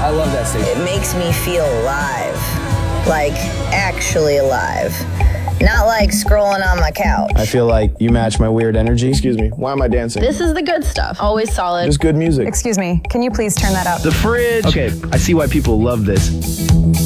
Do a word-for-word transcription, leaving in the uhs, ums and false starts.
I love that station. It makes me feel alive. Like, actually alive. Not like scrolling on my couch. I feel like you match my weird energy. Excuse me, why am I dancing? This is the good stuff. Always solid. Just good music. Excuse me, can you please turn that up? The fridge. Okay, I see why people love this.